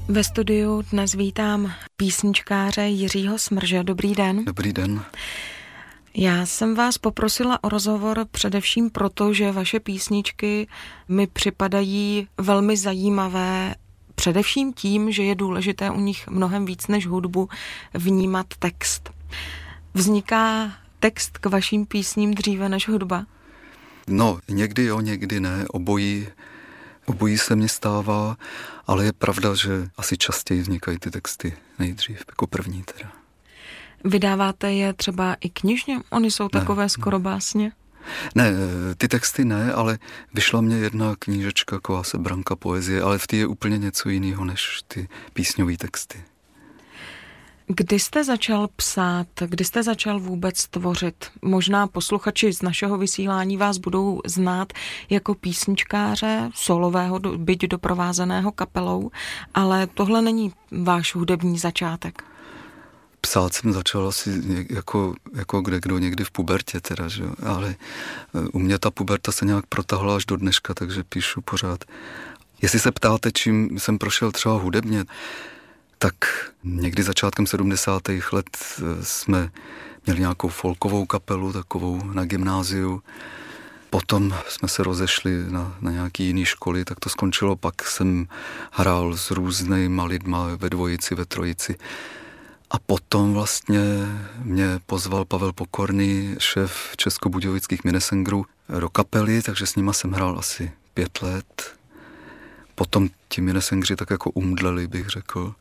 Ve studiu dnes vítám písničkáře Jiřího Smrže. Dobrý den. Dobrý den. Já jsem vás poprosila o rozhovor především proto, že vaše písničky mi připadají velmi zajímavé, především tím, že je důležité u nich mnohem víc než hudbu vnímat text. Vzniká text k vašim písním dříve než hudba? No, někdy jo, někdy ne, obojí se mně stává, ale je pravda, že asi častěji vznikají ty texty nejdřív, jako první teda. Vydáváte je třeba i knižně? Oni jsou takové skoro básně? Ne, ty texty ne, ale vyšla mě jedna knížečka, taková sebranka poezie, ale v té je úplně něco jiného než ty písňové texty. Kdy jste začal psát? Kdy jste začal vůbec tvořit? Možná posluchači z našeho vysílání vás budou znát jako písničkáře, solového, byť doprovázeného kapelou, ale tohle není váš hudební začátek. Psát jsem začal asi jako kdo někdy v pubertě teda, že jo? Ale u mě ta puberta se nějak protahla až do dneška, takže píšu pořád. Jestli se ptáte, čím jsem prošel třeba hudebně, tak někdy začátkem 70. let jsme měli nějakou folkovou kapelu, takovou na gymnáziu. Potom jsme se rozešli na nějaký jiný školy, tak to skončilo. Pak jsem hrál s různýma lidma ve dvojici, ve trojici. A potom vlastně mě pozval Pavel Pokorný, šéf českobudějovických Minnesengerů, do kapely, takže s nima jsem hrál asi 5 let. Potom ti Minnesengři tak jako umdleli, bych řekl.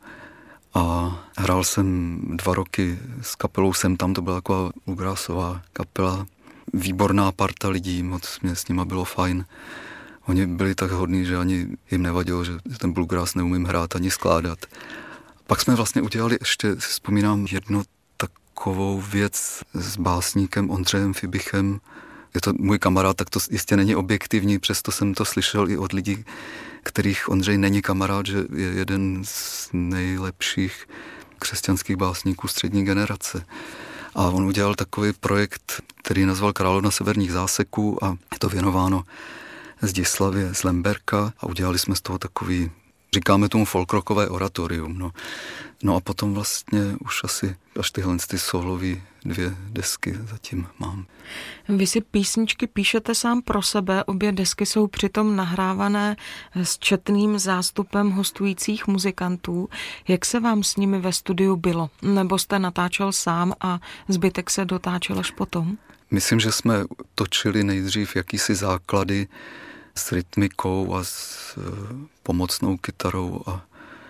A hrál jsem 2 roky s kapelou Sem tam, to byla taková bluegrassová kapela. Výborná parta lidí, moc mě s nima bylo fajn. Oni byli tak hodní, že ani jim nevadilo, že ten bluegrass neumím hrát ani skládat. Pak jsme vlastně udělali ještě, si vzpomínám, jednu takovou věc s básníkem Ondřejem Fibichem. Je to můj kamarád, tak to jistě není objektivní, přesto jsem to slyšel i od lidí, kterých Ondřej není kamarád, že je jeden z nejlepších křesťanských básníků střední generace. A on udělal takový projekt, který nazval Královna severních záseků a je to věnováno Zdislavě z Lemberka a udělali jsme z toho takový, říkáme tomu folkrockové oratorium. No a potom vlastně už asi až tyhle solový 2 desky zatím mám. Vy si písničky píšete sám pro sebe, obě desky jsou přitom nahrávané s četným zástupem hostujících muzikantů. Jak se vám s nimi ve studiu bylo? Nebo jste natáčel sám a zbytek se dotáčel až potom? Myslím, že jsme točili nejdřív jakýsi základy s rytmikou a s pomocnou kytarou a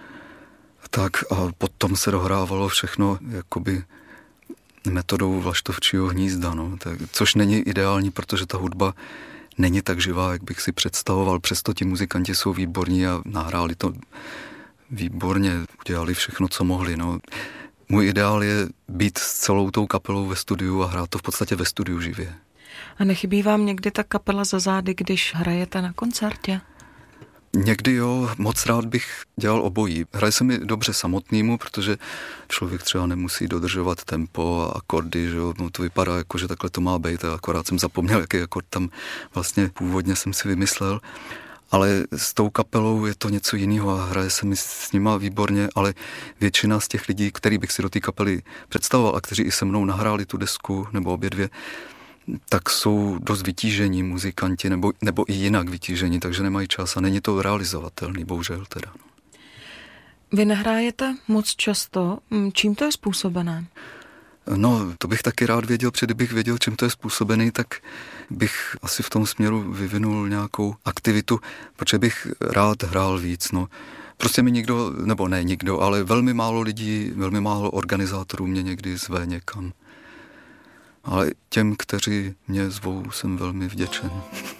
tak a potom se dohrávalo všechno jakoby metodou vlaštovčího hnízda, což není ideální, protože ta hudba není tak živá, jak bych si představoval, přesto ti muzikanti jsou výborní a nahráli to výborně, udělali všechno, co mohli. Můj ideál je být s celou tou kapelou ve studiu a hrát to v podstatě ve studiu živě. A nechybí vám někdy ta kapela za zády, když hrajete na koncertě? Někdy jo, moc rád bych dělal obojí. Hraje se mi dobře samotnému, protože člověk třeba nemusí dodržovat tempo a akordy, že jo? To vypadá jako, že takhle to má být, a akorát jsem zapomněl, jaký akord tam vlastně původně jsem si vymyslel. Ale s tou kapelou je to něco jiného a hraje se mi s nima výborně, ale většina z těch lidí, který bych si do té kapely představoval a kteří i se mnou nahráli tu desku, nebo obě 2, tak jsou dost vytížení muzikanti, nebo i jinak vytížení, takže nemají čas a není to realizovatelný, bohužel teda. Vy nehrájete moc často. Čím to je způsobené? No, to bych taky rád věděl, protože kdybych věděl, čím to je způsobený, tak bych asi v tom směru vyvinul nějakou aktivitu, protože bych rád hrál víc, Prostě mi nikdo, nebo ne nikdo, ale velmi málo lidí, velmi málo organizátorů mě někdy zve někam. Ale těm, kteří mě zvou, jsem velmi vděčen.